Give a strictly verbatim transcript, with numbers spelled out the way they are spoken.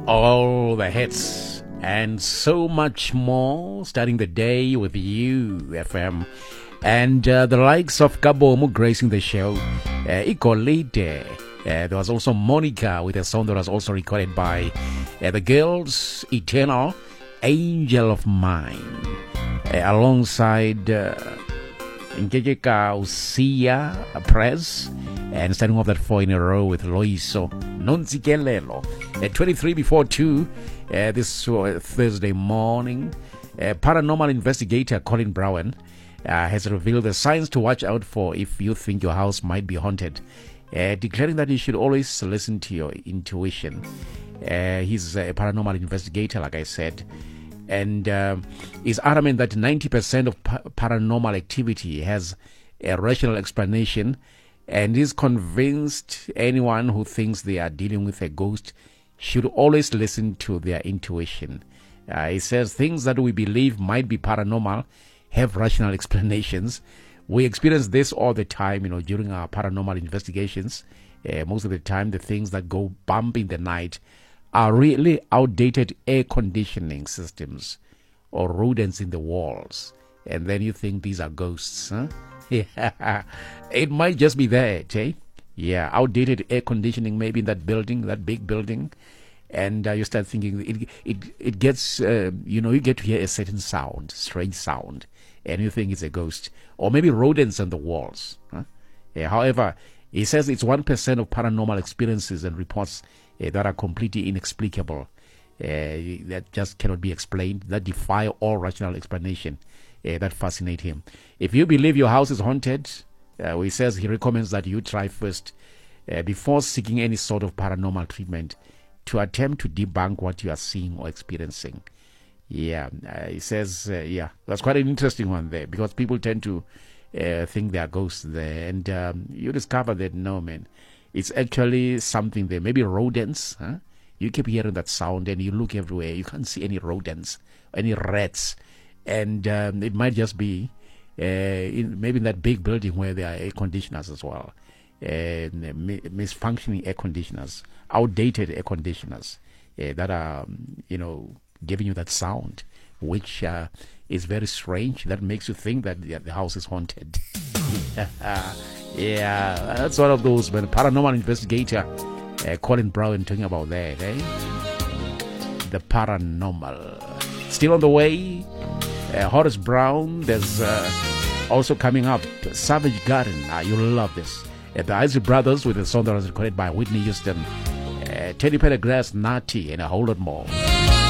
All the hits and so much more, starting the day with you, F M. And uh, the likes of Kabomo gracing the show. Uh, Ikolite. Uh, there was also Monica with a song that was also recorded by uh, the Girls, Eternal, Angel of Mine. Uh, alongside uh, Nkejeka Usia Press. And starting off that four in a row with Loiso Nonzikelelo. At twenty-three before two, uh, this uh, Thursday morning, uh, paranormal investigator Colin Brown uh, has revealed the signs to watch out for if you think your house might be haunted, uh, declaring that you should always listen to your intuition. Uh, he's a paranormal investigator, like I said, and uh, is adamant that ninety percent of pa- paranormal activity has a rational explanation, and is convinced anyone who thinks they are dealing with a ghost should always listen to their intuition. Uh, he says things that we believe might be paranormal have rational explanations. We experience this all the time, you know, during our paranormal investigations. Uh, most of the time, the things that go bump in the night are really outdated air conditioning systems or rodents in the walls. And then you think these are ghosts, huh? Yeah, it might just be that, eh? Yeah, outdated air conditioning maybe in that building, that big building, and uh, you start thinking it it it gets uh, you know, you get to hear a certain sound, strange sound, and you think it's a ghost, or maybe rodents on the walls. Huh? Yeah, however, he says it's one percent of paranormal experiences and reports uh, that are completely inexplicable, uh, that just cannot be explained, that defy all rational explanation. Uh, that fascinate him. If you believe your house is haunted, uh, he says he recommends that you try first, uh, before seeking any sort of paranormal treatment, to attempt to debunk what you are seeing or experiencing. Yeah, uh, he says, uh, yeah, that's quite an interesting one there, because people tend to uh, think there are ghosts there, and um, you discover that no, man, it's actually something there. Maybe rodents. Huh? You keep hearing that sound, and you look everywhere. You can't see any rodents, any rats. And um, it might just be uh, in, maybe in that big building where there are air conditioners as well. Uh, misfunctioning air conditioners, outdated air conditioners uh, that are, um, you know, giving you that sound, which uh, is very strange. That makes you think that the, the house is haunted. Yeah, that's one of those. When paranormal investigator uh, Colin Brown talking about that, eh? The paranormal. Still on the way. Uh, Horace Brown, there's uh, also coming up Savage Garden. Ah, you'll love this. Uh, the Isley Brothers with a song that was recorded by Whitney Houston, uh, Teddy Pendergrass, Natty, and a whole lot more.